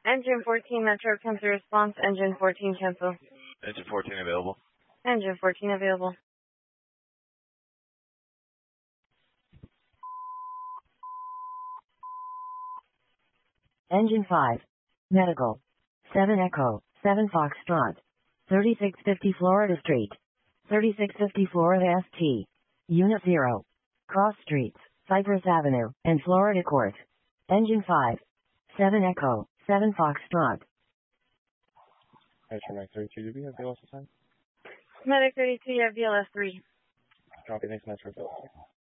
Engine 14 Metro comes to response. Engine 14 cancel. Engine 14 available. Engine 14 available. Engine 5. Medical. 7 Echo, 7 Foxtrot. 3650 Florida Street. 3650 Florida ST. Unit 0. Cross Streets, Cypress Avenue, and Florida Court. Engine 5. 7 Echo, 7 Foxtrot. Metro 932, do we have BLS assigned? Medic 32, you have BLS 3. Copy, thanks, Metro.